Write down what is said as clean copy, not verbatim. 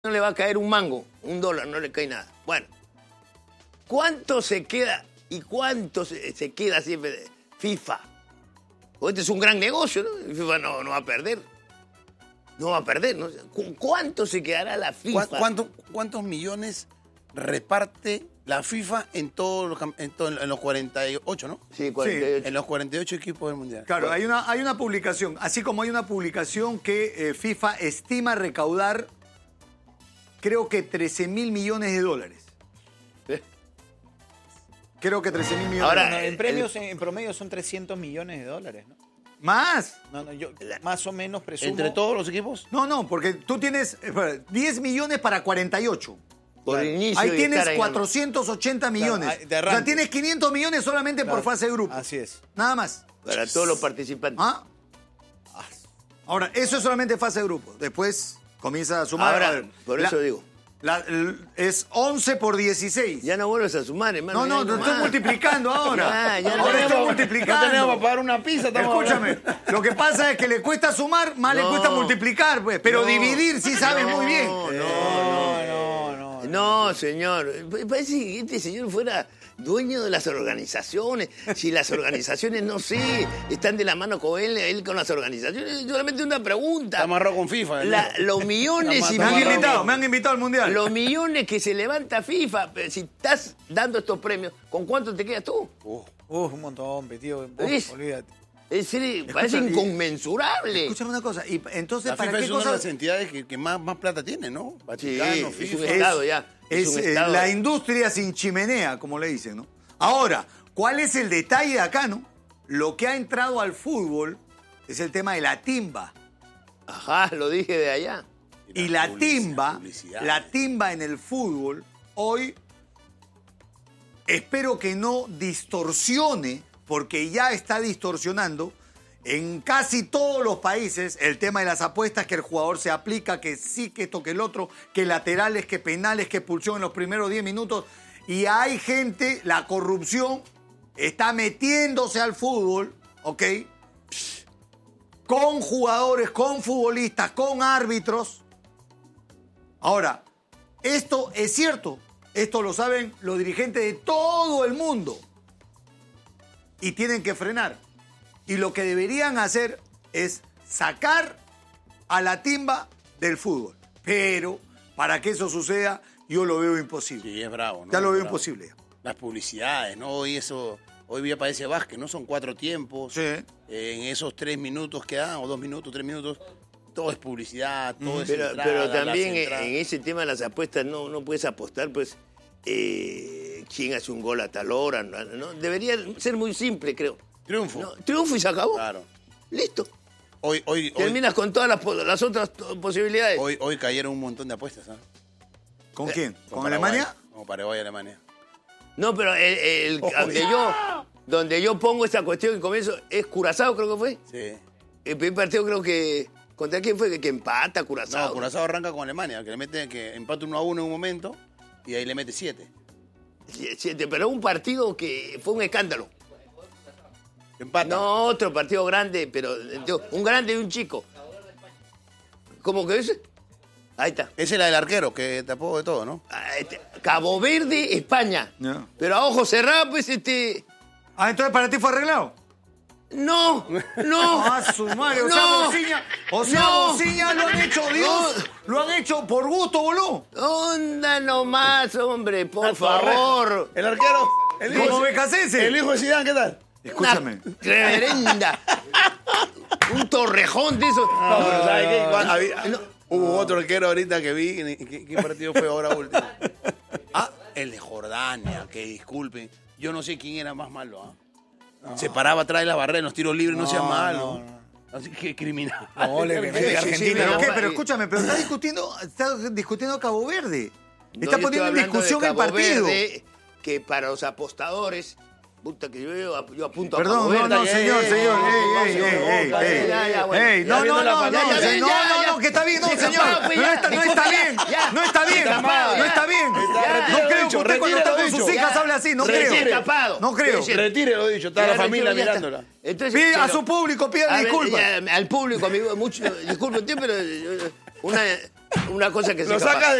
no le va a caer un mango, $1, no le cae nada. Bueno, ¿cuánto se queda y cuánto se queda siempre de FIFA? Porque este es un gran negocio, ¿no? FIFA no va a perder. No va a perder, ¿no? ¿Cuánto se quedará la FIFA? ¿Cuántos millones reparte la FIFA en los 48, ¿no? Sí, 48. En los 48 equipos del Mundial. Claro, hay una publicación, así como hay una publicación que FIFA estima recaudar, creo que $13.000 millones. Creo que 13.000 millones. Ahora, en premios en promedio son $300 millones, ¿no? ¿Más? No, yo más o menos presumo. ¿Entre todos los equipos? No, porque tú tienes 10 millones para 48. Por inicio ahí y tienes estar ahí 480 millones. Claro, o sea, tienes 500 millones solamente por fase de grupo. Así es. Nada más. Para todos los participantes. ¿Ah? Ahora, eso es solamente fase de grupo. Después comienza a sumar. Ahora, a ver, por eso digo. Es 11 por 16. Ya no vuelves a sumar, hermano. No, te estoy multiplicando ahora. Ya ahora estoy No multiplicando. tenemos para pagar una pizza. Escúchame, lo que pasa es que le cuesta sumar, más le cuesta multiplicar, pues. Pero dividir sí sabes muy bien. No, señor. Parece que este señor fuera dueño de las organizaciones. Si las organizaciones, no sé, están de la mano con él con las organizaciones. Solamente una pregunta. Está amarrado con FIFA. Los millones y Me millones. han invitado al Mundial. Los millones que se levanta FIFA. Pero si estás dando estos premios, ¿con cuánto te quedas tú? Un montón, tío. Olvídate. Es decir, parece inconmensurable. Escúchame una cosa, y entonces, La ¿para FIFA qué es una de cosa? las entidades que más plata tiene, ¿no? Sí, Vaticano, es FIFA. un estado ya. Es un estado. la industria sin chimenea, como le dicen, ¿no? Ahora, ¿cuál es el detalle de acá, no? Lo que ha entrado al fútbol es el tema de la timba. Ajá, lo dije de allá. Y la timba en el fútbol, hoy, espero que no distorsione, porque ya está distorsionando en casi todos los países el tema de las apuestas, que el jugador se aplica, que sí, que esto, que el otro, que laterales, que penales, que expulsión en los primeros 10 minutos. Y hay gente, la corrupción está metiéndose al fútbol, ¿ok? Con jugadores, con futbolistas, con árbitros. Ahora, esto es cierto, esto lo saben los dirigentes de todo el mundo. Y tienen que frenar. Y lo que deberían hacer es sacar a la timba del fútbol. Pero para que eso suceda, yo lo veo imposible. Sí, es bravo, ¿no? Ya lo veo bravo. imposible. Las publicidades, ¿no? Hoy ya parece básquet, ¿no? Son 4 tiempos. Sí. En esos 3 minutos que dan, o 2 minutos, 3 minutos, todo es publicidad, todo es Pero entrada, también las entradas. en ese tema de las apuestas no puedes apostar, pues, quién hace un gol a tal hora. ¿No? Debería ser muy simple, creo. Triunfo. No, triunfo y se acabó. Claro. Listo. Hoy Terminas con todas las otras posibilidades. Hoy cayeron un montón de apuestas, ¿sabes? ¿Con quién? ¿Con Paraguay. Alemania? Con Paraguay y Alemania. No, pero donde yo pongo esta cuestión y comienzo es Curazao, creo que fue. Sí. El primer partido creo que... ¿Contra quién fue? Que empata Curazao. No, Curazao arranca con Alemania, que empata 1-1 en un momento y ahí le mete 7. 7, pero un partido que fue un escándalo. Empata. No, otro partido grande, pero un grande y un chico. ¿Cómo que es? Ahí está. Esa es la del arquero, que tapó de todo, ¿no? Cabo Verde, España. No. Pero a ojos cerrados, pues, Ah, entonces para ti fue arreglado. No. Ah, su madre. O sea, Bociña lo han hecho, Dios. Lo han hecho por gusto, boludo. Onda nomás, hombre, por favor. El arquero. Como Becasese. El hijo de Zidane, ¿qué tal? Escúchame. Una reverenda. Un torrejón de esos. No, pero ¿sabes qué? Hubo otro arquero ahorita que vi. ¿Qué partido fue ahora último? El de Jordania, que disculpen. Yo no sé quién era más malo, ¿ah? Se paraba atrás de la barrera en los tiros libres, no sea malo. Así que criminal. No, le mete Argentina. ¿Pero no, qué? Pero escúchame, pero está discutiendo Cabo Verde. No, Está yo poniendo en estoy hablando discusión de el Cabo partido. Verde, que para los apostadores, puta que yo apunto a Cabo Perdón, Verde. no, señor. Ey, no, que está bien, no, señor. No está bien. No está bien. No creo que usted cuando está con sus hijas hable así, no creo. No creo. Retire lo dicho, está la familia mirándola. Entonces, Pide a su público, pida disculpas. Al público, amigo, mucho, disculpe usted, pero una cosa que se Lo escapa. sacas